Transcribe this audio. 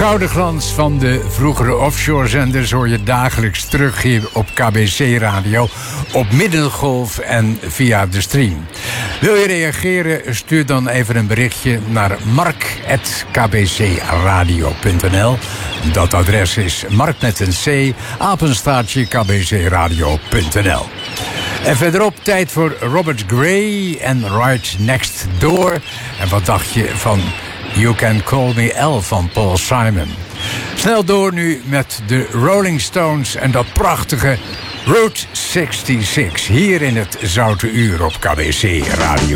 gouden glans van de vroegere offshore-zenders hoor je dagelijks terug hier op KBC Radio, op middelgolf en via de stream. Wil je reageren? Stuur dan even een berichtje naar mark@kbcradio.nl. Dat adres is mark met een c, apenstaartje kbcradio.nl. En verderop tijd voor Robert Gray en Right Next Door. En wat dacht je van You Can Call Me Al van Paul Simon? Snel door nu met de Rolling Stones en dat prachtige Route 66. Hier in het Zoute Uur op KBC Radio.